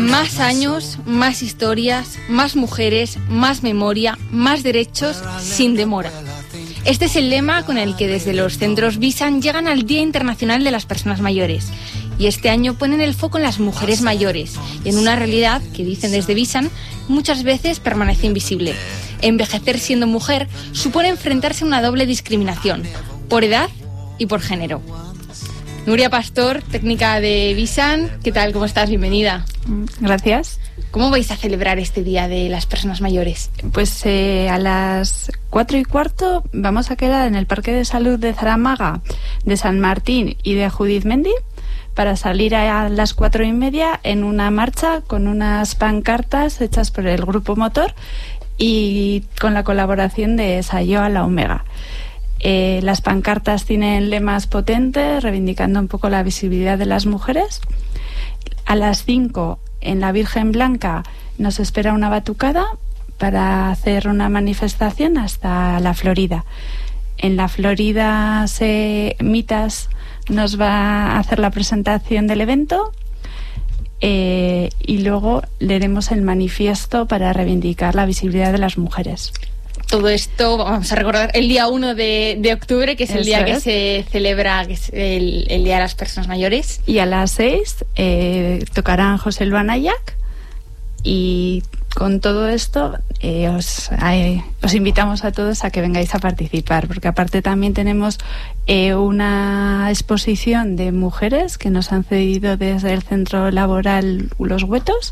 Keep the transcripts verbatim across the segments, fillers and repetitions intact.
Más años, más historias, más mujeres, más memoria, más derechos, sin demora. Este es el lema con el que desde los centros Visan llegan al Día Internacional de las Personas Mayores. Y este año ponen el foco en las mujeres mayores, y en una realidad que, dicen desde Visan, muchas veces permanece invisible. Envejecer siendo mujer supone enfrentarse a una doble discriminación, por edad y por género. Nuria Pastor, técnica de Visan, ¿qué tal? ¿Cómo estás? Bienvenida. Gracias. ¿Cómo vais a celebrar este Día de las Personas Mayores? Pues eh, a las cuatro y cuarto vamos a quedar en el Parque de Salud de Zaramaga, de San Martín y de Judith Mendi para salir a las cuatro y media en una marcha con unas pancartas hechas por el Grupo Motor y con la colaboración de Sayo a la Omega. Eh, las pancartas tienen lemas potentes reivindicando un poco la visibilidad de las mujeres. A las cinco en la Virgen Blanca nos espera una batucada para hacer una manifestación hasta la Florida. En la Florida se, Mitas nos va a hacer la presentación del evento eh, y luego leeremos el manifiesto para reivindicar la visibilidad de las mujeres. Todo esto, vamos a recordar, el día uno de, de octubre, que es el Eso día que es. se celebra, que es el, el Día de las Personas Mayores. Y a las seis eh, tocarán José Luan Ayac y con todo esto eh, os, eh, os invitamos a todos a que vengáis a participar, porque aparte también tenemos eh, una exposición de mujeres que nos han cedido desde el Centro Laboral Los Huetos,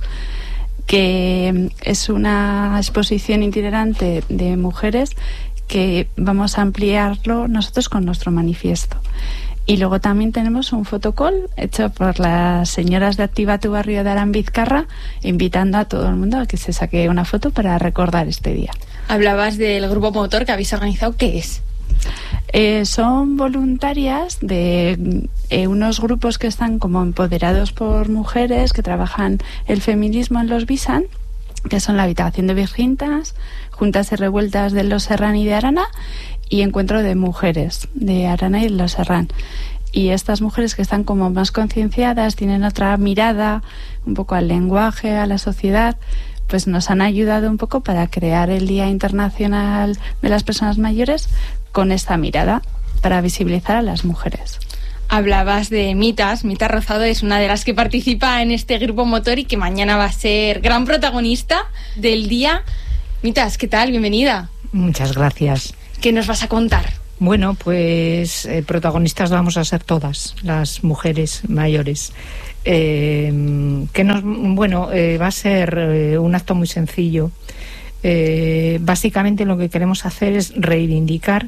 que es una exposición itinerante de mujeres que vamos a ampliarlo nosotros con nuestro manifiesto. Y luego también tenemos un fotocall hecho por las señoras de Activa tu Barrio de Aranbizkarra, invitando a todo el mundo a que se saque una foto para recordar este día. Hablabas del Grupo Motor que habéis organizado. ¿Qué es? Eh, son voluntarias de eh, unos grupos que están como empoderados por mujeres que trabajan el feminismo en los Visan, que son la Habitación de Virgintas, Juntas y Revueltas de Los Serrán y de Arana, y Encuentro de Mujeres de Arana y de Los Serrán. Y estas mujeres que están como más concienciadas, tienen otra mirada un poco al lenguaje, a la sociedad, pues nos han ayudado un poco para crear el Día Internacional de las Personas Mayores con esta mirada, para visibilizar a las mujeres. Hablabas de Mitas. Mita Rozado es una de las que participa en este Grupo Motor y que mañana va a ser gran protagonista del día. Mitas, ¿qué tal? Bienvenida. Muchas gracias. ¿Qué nos vas a contar? Bueno, pues eh, protagonistas vamos a ser todas las mujeres mayores. Eh, que nos, bueno, eh, va a ser eh, un acto muy sencillo. Eh, básicamente lo que queremos hacer es reivindicar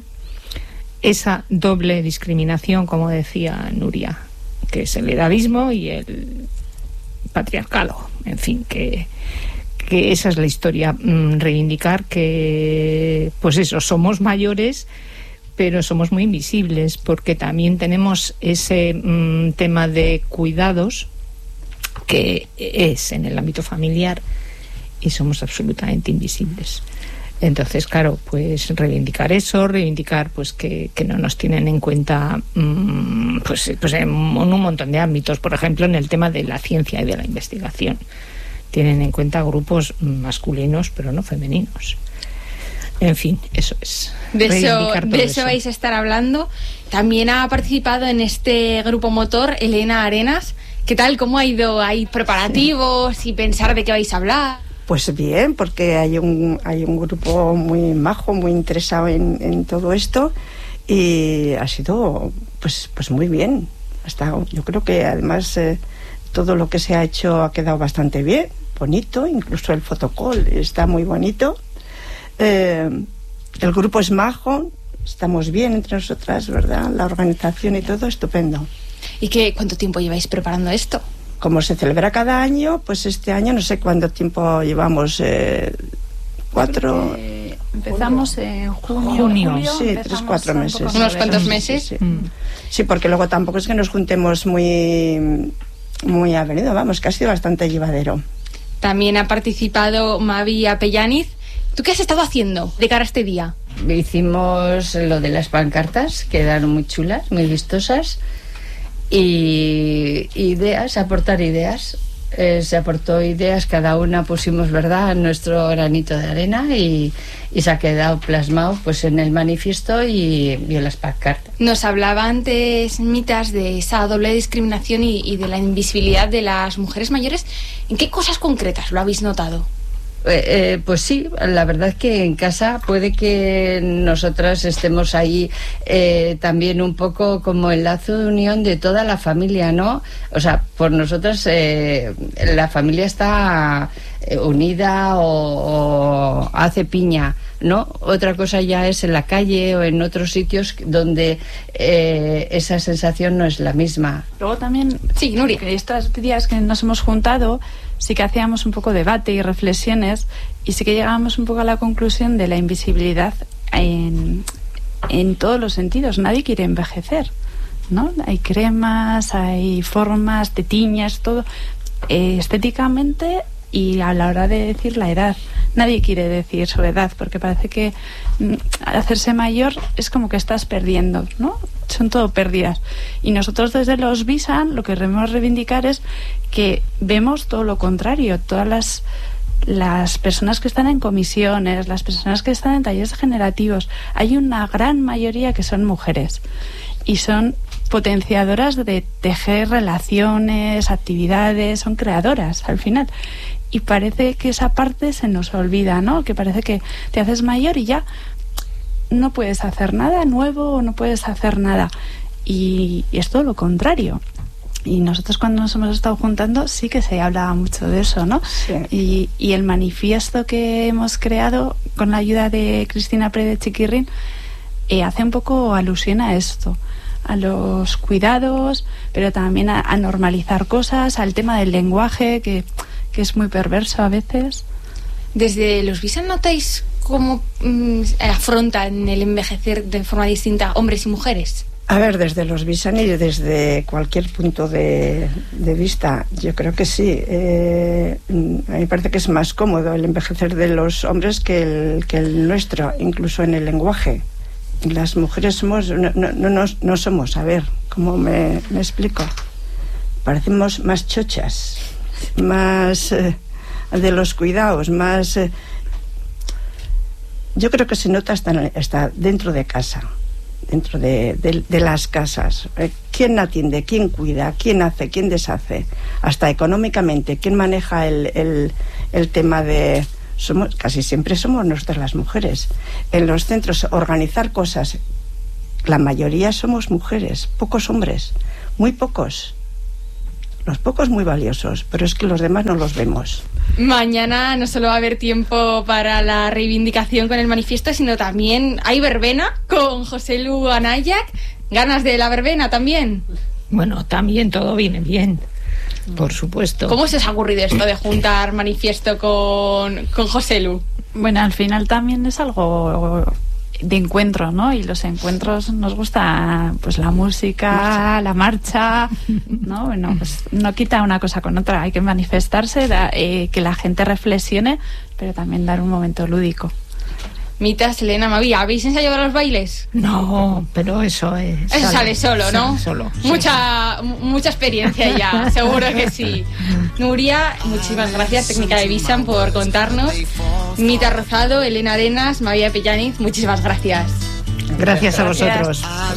esa doble discriminación, como decía Nuria, que es el edadismo y el patriarcado. En fin, que, que esa es la historia. Mm, reivindicar que, pues eso, somos mayores, pero somos muy invisibles, porque también tenemos ese mm, tema de cuidados que es en el ámbito familiar y somos absolutamente invisibles. Entonces, claro, pues reivindicar eso, reivindicar pues que, que no nos tienen en cuenta mmm, pues, pues en un montón de ámbitos, por ejemplo, en el tema de la ciencia y de la investigación. Tienen en cuenta grupos masculinos, pero no femeninos. En fin, eso es. De eso, de eso eso vais a estar hablando. También ha participado en este Grupo Motor Elena Arenas. ¿Qué tal? ¿Cómo ha ido? ¿Hay preparativos sí. y pensar de qué vais a hablar? Pues bien, porque hay un hay un grupo muy majo, muy interesado en, en todo esto y ha sido pues pues muy bien. Hasta yo creo que además eh, todo lo que se ha hecho ha quedado bastante bien, bonito, incluso el fotocall está muy bonito. Eh, el grupo es majo, estamos bien entre nosotras, ¿verdad? La organización y todo, estupendo. ¿Y qué, cuánto tiempo lleváis preparando esto? Como se celebra cada año, pues este año no sé cuánto tiempo llevamos, eh, cuatro... Eh, empezamos en junio, junio julio, sí, tres, cuatro meses. Unos cuantos meses. Sí, sí. Mm. Sí, porque luego tampoco es que nos juntemos muy, muy avenido, vamos, que ha sido bastante llevadero. También ha participado Mavi Apellaniz. ¿Tú qué has estado haciendo de cara a este día? Hicimos lo de las pancartas, quedaron muy chulas, muy vistosas. Y ideas, aportar ideas Eh, se aportó ideas, cada una pusimos, ¿verdad?, nuestro granito de arena y, y se ha quedado plasmado pues en el manifiesto y, y en las pancartas. Nos hablaba antes, Mitas, de esa doble discriminación y, y de la invisibilidad de las mujeres mayores. ¿En qué cosas concretas lo habéis notado? Eh, eh, pues sí, la verdad es que en casa puede que nosotras estemos ahí eh, también un poco como el lazo de unión de toda la familia, ¿no? O sea, por nosotras eh, la familia está eh, unida o, o hace piña, ¿no? Otra cosa ya es en la calle o en otros sitios donde eh, esa sensación no es la misma. Luego también, sí, Nuria, que estos días que nos hemos juntado sí que hacíamos un poco de debate y reflexiones y sí que llegábamos un poco a la conclusión de la invisibilidad en, en todos los sentidos. Nadie quiere envejecer, ¿no? Hay cremas, hay formas, tetiñas, todo eh, estéticamente y a la hora de decir la edad. Nadie quiere decir su edad porque parece que mm, hacerse mayor es como que estás perdiendo, ¿no? Son todo pérdidas. Y nosotros desde los Visan lo que queremos reivindicar es que vemos todo lo contrario. Todas las, las personas que están en comisiones, las personas que están en talleres generativos, hay una gran mayoría que son mujeres y son potenciadoras de tejer relaciones, actividades, son creadoras al final. Y parece que esa parte se nos olvida, ¿no? Que parece que te haces mayor y ya no puedes hacer nada nuevo o no puedes hacer nada. Y, y es todo lo contrario. Y nosotros cuando nos hemos estado juntando sí que se hablaba mucho de eso, ¿no? Sí. Y, y el manifiesto que hemos creado con la ayuda de Cristina Pérez Chiquirrín eh, hace un poco alusión a esto, a los cuidados, pero también a, a normalizar cosas, al tema del lenguaje que, que es muy perverso a veces. Desde los Visan notáis cómo mm, afrontan el envejecer de forma distinta hombres y mujeres. A ver, desde los Visan y desde cualquier punto de, de vista, yo creo que sí. Eh, a mí me parece que es más cómodo el envejecer de los hombres que el, que el nuestro, incluso en el lenguaje. Las mujeres somos, no, no, no, no somos, a ver, ¿cómo me, me explico? Parecemos más chochas, más eh, de los cuidados, más... Eh, yo creo que se nota hasta, hasta dentro de casa. Dentro de, de, de las casas. ¿Quién atiende? ¿Quién cuida? ¿Quién hace? ¿Quién deshace? Hasta económicamente, ¿quién maneja el, el, el tema de... Somos, casi siempre somos nosotras las mujeres. En los centros, organizar cosas, la mayoría somos mujeres, pocos hombres, muy pocos. Los pocos muy valiosos, pero es que los demás no los vemos. Mañana no solo va a haber tiempo para la reivindicación con el manifiesto, sino también hay verbena con José Lu Anayac. ¿Ganas de la verbena también? Bueno, también todo viene bien, por supuesto. ¿Cómo se os ha ocurrido esto de juntar manifiesto con, con José Lu? Bueno, al final también es algo de encuentro, ¿no? Y los encuentros nos gusta pues la música, marcha. la marcha, ¿no? Bueno, pues no quita una cosa con otra, hay que manifestarse, da, eh, que la gente reflexione, pero también dar un momento lúdico. Mitas, Elena, Mavi, ¿habéis ensayado los bailes? No, pero eso es... Eso sale, sale solo, ¿no? Sale solo. Mucha, sí. mucha experiencia ya, seguro que sí. Nuria, muchísimas gracias, técnica de Visan, por contarnos. Mita Rosado, Elena Arenas, Mavi Pellaniz, muchísimas gracias. Gracias a vosotros.